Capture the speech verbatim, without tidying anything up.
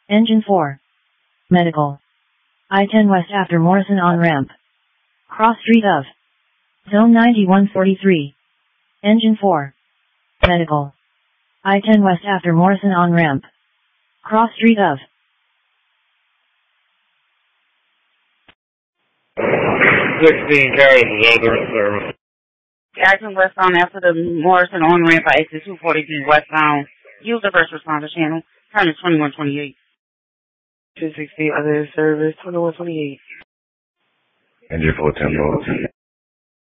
Engine four. Medical. I ten West after Morrison on-ramp. Cross street of. Zone ninety-one forty-three. Engine four. Medical. I ten West after Morrison on-ramp. Cross street of. sixteen carriers is other in service. I ten westbound after the Morrison on-ramp by exit two forty-three westbound. Use the first responder channel. Turn to twenty-one twenty-eight. two sixteen other in service, twenty-one twenty-eight. Engine four ten